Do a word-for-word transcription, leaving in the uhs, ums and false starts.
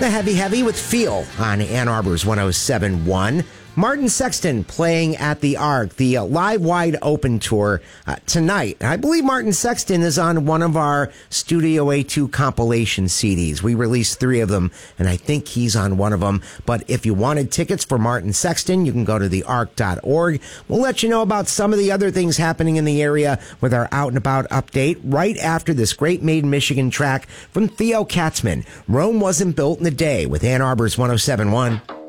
The Heavy Heavy with Feel on Ann Arbor's one oh seven point one. Martin Sexton playing at the Arc, the uh, live wide open tour uh, tonight. I believe Martin Sexton is on one of our Studio A two compilation C Ds. We released three of them, and I think he's on one of them. But if you wanted tickets for Martin Sexton, you can go to the arc dot org. We'll let you know about some of the other things happening in the area with our Out and About update right after this great Made in Michigan track from Theo Katzman. Rome Wasn't Built in a Day with Ann Arbor's one oh seven point one.